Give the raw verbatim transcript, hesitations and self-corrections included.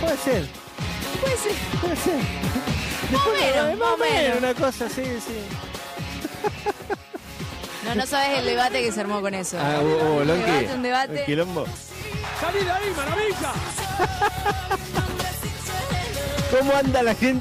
Puede ser. Puede ser. Puede ser. Más o menos, más o menos. Una cosa, sí, sí. No, no sabes el debate que se armó con eso. Ah, hubo un Lonqui. debate, un debate. El quilombo. ¡Salí de ahí, maravilla! ¿Cómo anda la gente